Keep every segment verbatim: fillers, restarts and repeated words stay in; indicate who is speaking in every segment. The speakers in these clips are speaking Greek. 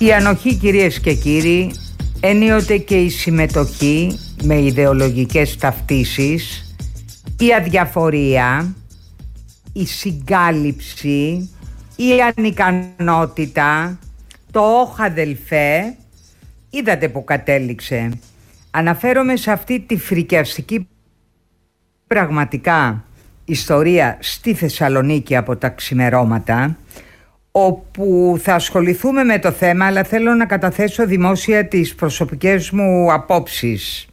Speaker 1: Η ανοχή, κυρίες και κύριοι, ενίοτε και η συμμετοχή με ιδεολογικές ταυτίσεις, η αδιαφορία, η συγκάλυψη, η ανικανότητα, το όχ αδελφέ, είδατε που κατέληξε. Αναφέρομαι σε αυτή τη φρικιαστική πραγματικά ιστορία στη Θεσσαλονίκη από τα ξημερώματα, όπου θα ασχοληθούμε με το θέμα, αλλά θέλω να καταθέσω δημόσια τις προσωπικές μου απόψεις.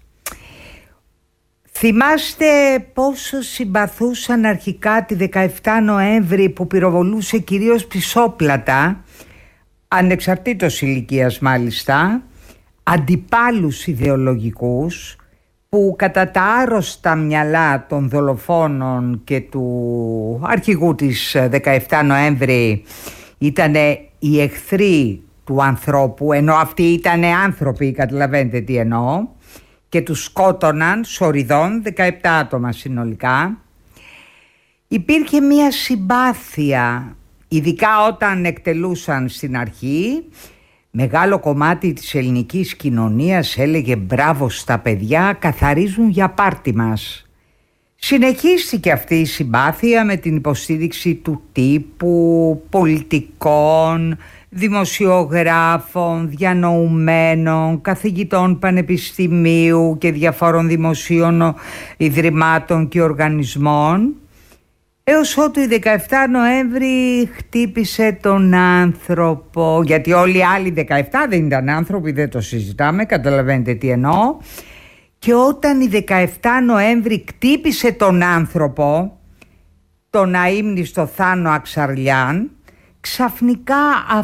Speaker 1: Θυμάστε πόσο συμπαθούσαν αρχικά τη δεκαεφτά Νοέμβρη που πυροβολούσε κυρίως πισόπλατα, ανεξαρτήτως ηλικίας μάλιστα, αντιπάλους ιδεολογικούς που κατά τα άρρωστα μυαλά των δολοφόνων και του αρχηγού της δεκαεφτά Νοέμβρη ήταν οι εχθροί του ανθρώπου, ενώ αυτοί ήταν άνθρωποι, καταλαβαίνετε τι εννοώ, και τους σκότωναν σοριδών, δεκαεπτά άτομα συνολικά. Υπήρχε μια συμπάθεια, ειδικά όταν εκτελούσαν στην αρχή. Μεγάλο κομμάτι της ελληνικής κοινωνίας έλεγε μπράβο στα παιδιά, καθαρίζουν για πάρτι μας. Συνεχίστηκε αυτή η συμπάθεια με την υποστήριξη του τύπου, πολιτικών, δημοσιογράφων, διανοουμένων, καθηγητών πανεπιστημίου και διαφόρων δημοσίων ιδρυμάτων και οργανισμών, έως ότου η δεκαεφτά Νοέμβρη χτύπησε τον άνθρωπο, γιατί όλοι οι άλλοι δεκαεφτά δεν ήταν άνθρωποι, δεν το συζητάμε, καταλαβαίνετε τι εννοώ. Και όταν η δεκαεφτά Νοέμβρη χτύπησε τον άνθρωπο, τον αείμνηστο Θάνο Αξαρλιάν, ξαφνικά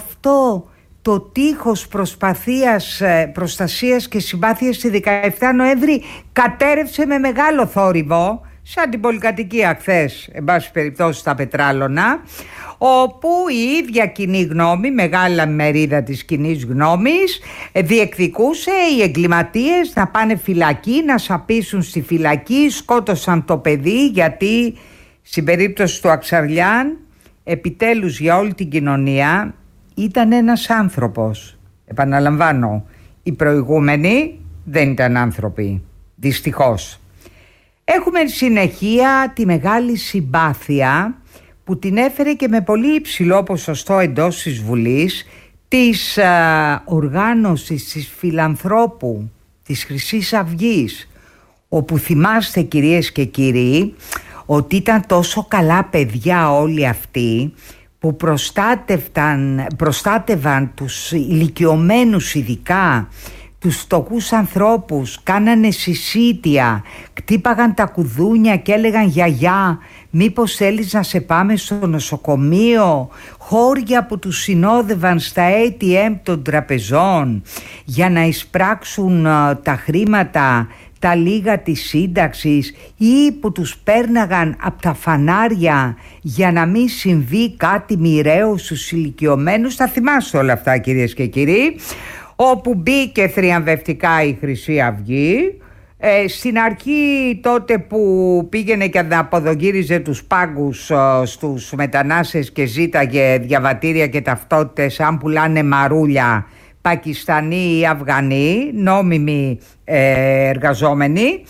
Speaker 1: αυτό το τείχος προσπαθίας, προστασίας και συμπάθειας στη δεκαεφτά Νοέμβρη κατέρευσε με μεγάλο θόρυβο, σαν την πολυκατοικία χθες, εν πάση περιπτώσει στα Πετράλωνα, όπου η ίδια κοινή γνώμη, μεγάλα μερίδα της κοινής γνώμης, διεκδικούσε οι εγκληματίες να πάνε φυλακή, να σαπίσουν στη φυλακή, σκότωσαν το παιδί, γιατί στην περίπτωση του Αξαρλιάν επιτέλους για όλη την κοινωνία ήταν ένας άνθρωπος. Επαναλαμβάνω, οι προηγούμενοι δεν ήταν άνθρωποι, δυστυχώς. Έχουμε συνεχεία τη μεγάλη συμπάθεια που την έφερε και με πολύ υψηλό ποσοστό εντός της Βουλής της α, οργάνωσης της φιλανθρώπου της Χρυσής Αυγής, όπου θυμάστε, κυρίες και κύριοι, ότι ήταν τόσο καλά παιδιά όλοι αυτοί που προστάτευαν, προστάτευαν τους ηλικιωμένους, ειδικά τους φτωχούς ανθρώπους, κάνανε συσίτια, κτύπαγαν τα κουδούνια και έλεγαν γιαγιά, μήπως θέλεις να σε πάμε στο νοσοκομείο, χώρια που τους συνόδευαν στα έι τι εμ των τραπεζών για να εισπράξουν uh, τα χρήματα, τα λίγα της σύνταξης, ή που τους πέρναγαν από τα φανάρια για να μην συμβεί κάτι μοιραίο στους ηλικιωμένους. Θα θυμάστε όλα αυτά, κυρίες και κύριοι, όπου μπήκε θριαμβευτικά η Χρυσή Αυγή. Ε, στην αρχή, τότε που πήγαινε και αποδογύριζε τους πάγκους ε, στους μετανάστες και ζήταγε διαβατήρια και ταυτότητες αν πουλάνε μαρούλια, Πακιστανοί ή Αφγανοί, νόμιμοι ε, εργαζόμενοι,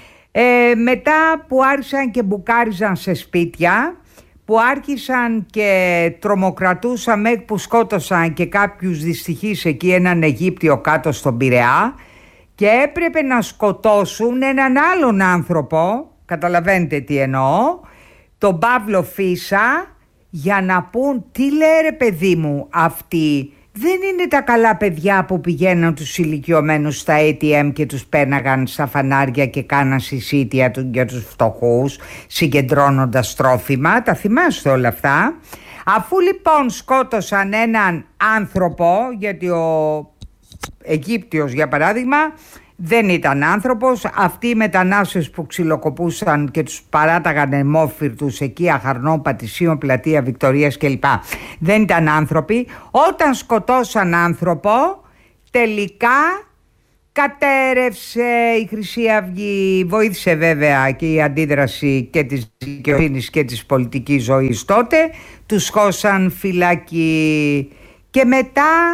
Speaker 1: ε, μετά που άρχισαν και μπουκάριζαν σε σπίτια, που άρχισαν και τρομοκρατούσαν μέχρι που σκότωσαν και κάποιους δυστυχείς εκεί, έναν Αιγύπτιο κάτω στον Πειραιά, και έπρεπε να σκοτώσουν έναν άλλον άνθρωπο, καταλαβαίνετε τι εννοώ, τον Παύλο Φίσα, για να πούν τι λέει ρε παιδί μου, αυτοί δεν είναι τα καλά παιδιά που πηγαίναν τους ηλικιωμένους στα έι τι εμ και τους πέναγαν στα φανάρια και κάναν συσίτια για τους φτωχούς, συγκεντρώνοντας τρόφιμα. Τα θυμάστε όλα αυτά. Αφού λοιπόν σκότωσαν έναν άνθρωπο, γιατί ο Αιγύπτιος για παράδειγμα δεν ήταν άνθρωπος, αυτοί οι μετανάστες που ξυλοκοπούσαν και τους παράταγαν αιμόφυρτους εκεί, Αχαρνών, Πατησίων, Πλατεία Βικτωρίας κλπ, δεν ήταν άνθρωποι. Όταν σκοτώσαν άνθρωπο, τελικά κατέρευσε η Χρυσή Αυγή. Βοήθησε βέβαια και η αντίδραση και της δικαιοσύνης και της πολιτικής ζωής τότε. Τους χώσαν φυλακή και μετά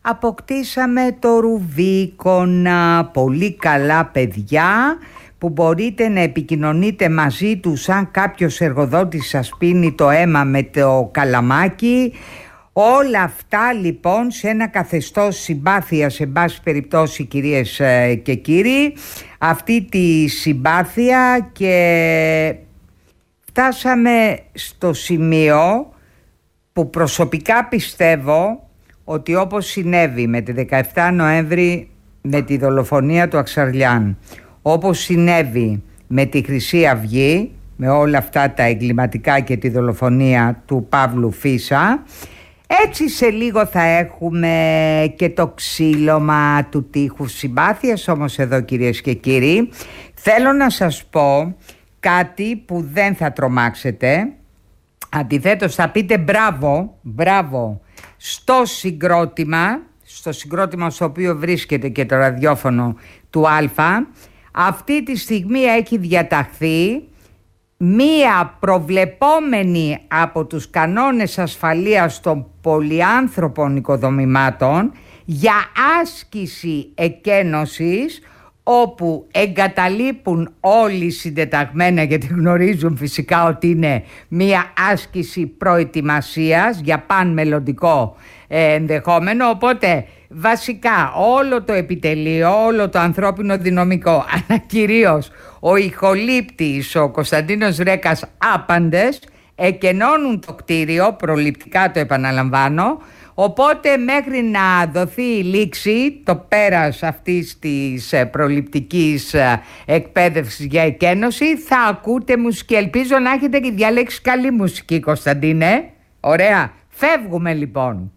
Speaker 1: αποκτήσαμε το Ρουβίκονα, πολύ καλά παιδιά που μπορείτε να επικοινωνείτε μαζί τους σαν κάποιος εργοδότης σας πίνει το αίμα με το καλαμάκι. Όλα αυτά λοιπόν σε ένα καθεστώς συμπάθειας, σε πάση περιπτώσει κυρίες και κύριοι, αυτή τη συμπάθεια, και φτάσαμε στο σημείο που προσωπικά πιστεύω ότι όπως συνέβη με τη δεκαεφτά Νοέμβρη με τη δολοφονία του Αξαρλιάν, όπως συνέβη με τη Χρυσή Αυγή, με όλα αυτά τα εγκληματικά και τη δολοφονία του Παύλου Φίσα, έτσι σε λίγο θα έχουμε και το ξύλωμα του τείχους συμπάθειας. Όμως εδώ κυρίες και κύριοι θέλω να σας πω κάτι που δεν θα τρομάξετε. Αντιθέτως θα πείτε μπράβο, μπράβο στο συγκρότημα, στο συγκρότημα στο οποίο βρίσκεται και το ραδιόφωνο του Αλφα. Αυτή τη στιγμή έχει διαταχθεί μία προβλεπόμενη από τους κανόνες ασφαλείας των πολυάνθρωπων οικοδομημάτων για άσκηση εκένωσης, όπου εγκαταλείπουν όλοι συντεταγμένα, γιατί γνωρίζουν φυσικά ότι είναι μία άσκηση προετοιμασίας για παν μελλοντικό ε, ενδεχόμενο. Οπότε βασικά όλο το επιτελείο, όλο το ανθρώπινο δυναμικό, αλλά κυρίως ο ηχολήπτης, ο Κωνσταντίνος Ρέκας άπαντες, εκενώνουν το κτίριο, προληπτικά το επαναλαμβάνω. Οπότε μέχρι να δοθεί η λήξη, το πέρας αυτής της προληπτικής εκπαίδευσης για εκένωση, θα ακούτε μουσική. Ελπίζω να έχετε και διαλέξει καλή μουσική, Κωνσταντίνε. Ωραία. Φεύγουμε λοιπόν.